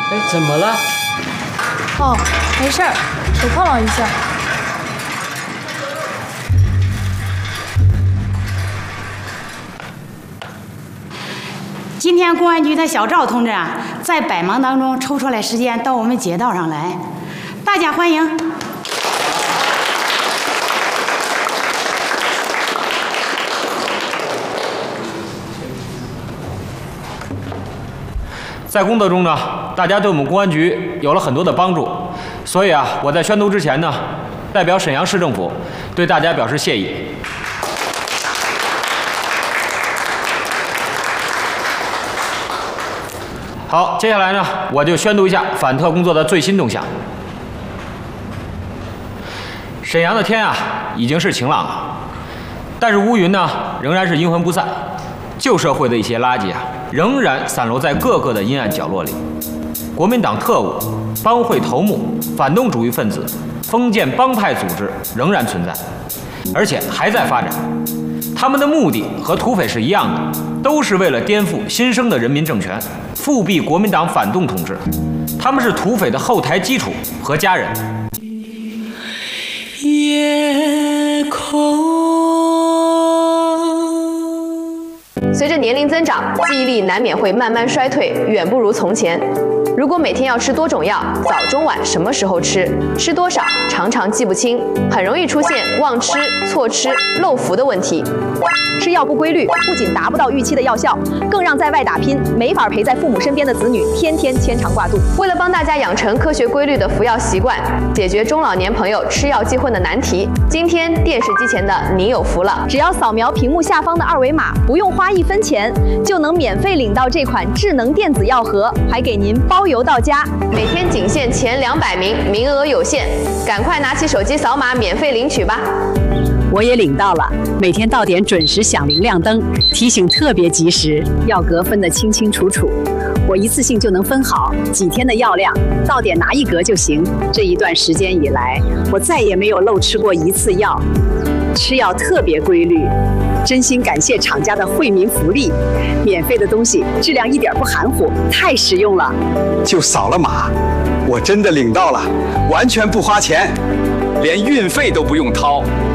哎，怎么了？ 哦，没事儿，手碰了一下。 今天公安局的小赵同志啊，在百忙当中抽出来时间到我们街道上来，大家欢迎。 在工作中呢，大家对我们公安局有了很多的帮助，所以啊，我在宣读之前呢，代表沈阳市政府对大家表示谢意。好，接下来呢，我就宣读一下反特工作的最新动向。沈阳的天啊，已经是晴朗了，但是乌云呢，仍然是阴魂不散。旧社会的一些垃圾啊，仍然散落在各个的阴暗角落里。国民党特务、帮会头目、反动主义分子、封建帮派组织仍然存在，而且还在发展。他们的目的和土匪是一样的，都是为了颠覆新生的人民政权，复辟国民党反动统治。他们是土匪的后台基础和家人。 夜空。 随着年龄增长，记忆力难免会慢慢衰退，远不如从前。如果每天要吃多种药，早中晚什么时候吃，吃多少，常常记不清，很容易出现忘吃、错吃、漏服的问题。 吃药不规律，不仅达不到预期的药效，更让在外打拼、没法陪在父母身边的子女天天牵肠挂肚。 为了帮大家养成科学规律的服药习惯，解决中老年朋友吃药忌混的难题，今天电视机前的你有福了！ 只要扫描屏幕下方的二维码，不用花1分钱，就能免费领到这款智能电子药盒，还给您包邮到家。 每天仅限前200名，名额有限，赶快拿起手机扫码免费领取吧！ 我也领到了，每天到点准时响铃亮灯，提醒特别及时，药格分得清清楚楚，我一次性就能分好几天的药量，到点拿1格就行。这一段时间以来，我再也没有漏吃过1次药，吃药特别规律。真心感谢厂家的惠民福利，免费的东西质量一点不含糊，太实用了。 就扫了码，我真的领到了，完全不花钱，连运费都不用掏。